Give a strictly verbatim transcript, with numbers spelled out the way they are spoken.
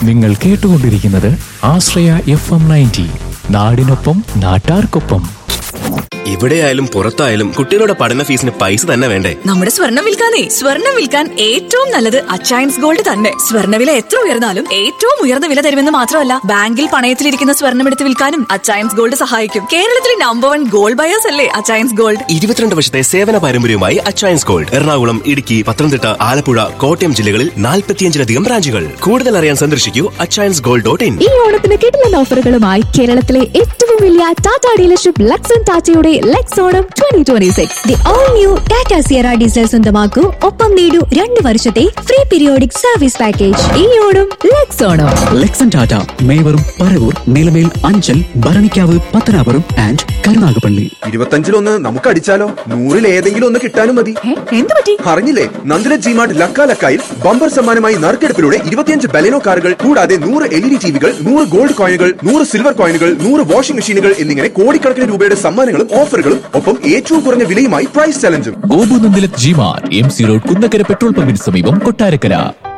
നിങ്ങൾ കേട്ടുകൊണ്ടിരിക്കുന്നത് ആശ്രയ F M ninety, നാടിനൊപ്പം നാട്ടാർക്കൊപ്പം. എവിടെയായാലും പുറത്തായാലും കുട്ടികളുടെ പഠന ഫീസിന് പൈസ തന്നെ വേണ്ടേ? നമ്മുടെ സ്വർണം വിൽക്കാനേ സ്വർണം വിൽക്കാൻ ഏറ്റവും നല്ലത് അച്ചയൻസ് ഗോൾഡ് തന്നെ. സ്വർണ്ണവില എത്ര ഉയർന്നാലും ഏറ്റവും ഉയർന്ന വില തരുമെന്ന് മാത്രമല്ല, ബാങ്കിൽ പണയത്തിലിരിക്കുന്ന സ്വർണം എടുത്ത് വിൽക്കാനും അച്ചയൻസ് ഗോൾഡ് സഹായിക്കും. കേരളത്തിലെ നമ്പർ വൺ ഗോൾഡ് ബയേഴ്സ് അല്ലേ അച്ചയൻസ് ഗോൾഡ്. ഇരുപത്തിരണ്ട് വർഷത്തെ സേവന പാരമ്പര്യവുമായി അച്ചയൻസ് ഗോൾഡ് എറണാകുളം, ഇടുക്കി, പത്തനംതിട്ട, ആലപ്പുഴ, കോട്ടയം ജില്ലകളിൽ നാൽപ്പത്തിയഞ്ചിലധികം ബ്രാഞ്ചുകൾ. കൂടുതൽ അറിയാൻ സന്ദർശിക്കൂ അച്ചയൻസ് ഗോൾഡ് ഡോട്ട് ഇൻ. ഈ ഓണത്തിന് കിടിലൻ ഓഫറുകളുമായി കേരളത്തിലെ ഏറ്റവും വലിയ ടാറ്റ ഡീലർഷിപ്പ് ലക്സൺ ടാറ്റയുടെ Lex Onam twenty twenty six. The all new Tata Sierra diesel സ്വന്തമാക്കൂ, ഒപ്പം നേടൂ രണ്ട് വർഷത്തെ ഫ്രീ പീരിയോഡിക് സർവീസ് പാക്കേജ്. ഈ ഓണം ലെക്സ് ഓണം. ലെക്സൺ ടാറ്റ മേവറും പരവൂർ, നിലമേൽ, അഞ്ചൽ, ഭരണിക്കാവ്, പത്തനാപുരം ആൻഡ് കരുനാഗപ്പള്ളി. ഇരുപത്തഞ്ചിലൊന്ന് നമുക്ക് അടിച്ചാലോ? നൂറിൽ ഏതെങ്കിലും ഒന്ന് കിട്ടാനും മതി. എന്ത് പറ്റി? അറിഞ്ഞില്ലേ, നന്ദില ജിമാർട്ട് ലക്ക ലക്കായിൽ ബമ്പർ സമ്മാനമായി നറുക്കെടുപ്പിലൂടെ ഇരുപത്തിയഞ്ച് ബലെനോ കാറുകൾ കൂടാതെ നൂറ് എൽ ഇ ഡി ടിവികൾ, നൂറ് ഗോൾഡ് കോയിനുകൾ, നൂറ് സിൽവർ കോയിനുകൾ, നൂറ് വാഷിംഗ് മെഷീനുകൾ എന്നിങ്ങനെ കോടിക്കണക്കിന് രൂപയുടെ സമ്മാനങ്ങളും ഓഫറുകളും, ഒപ്പം ഏറ്റവും കുറഞ്ഞ വിലയുമായി price ചലഞ്ചും. Gopu Nandilath ജിമാർ, M C road, Kunnakkara petrol പമ്പിന് സമീപം, കൊട്ടാരക്കര.